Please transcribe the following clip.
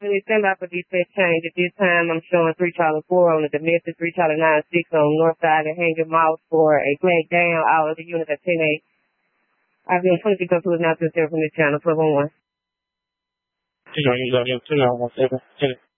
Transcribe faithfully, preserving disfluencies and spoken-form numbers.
Really stand by for dispatch change. At this time, I'm showing three Charlie four on the domestic, three Charlie nine six on north side and hanging mouth for a flag down. All of the units at ten eight. I've been twenty-six oh two is now to from this channel, twelve oh one. You know, you got your two on one seven.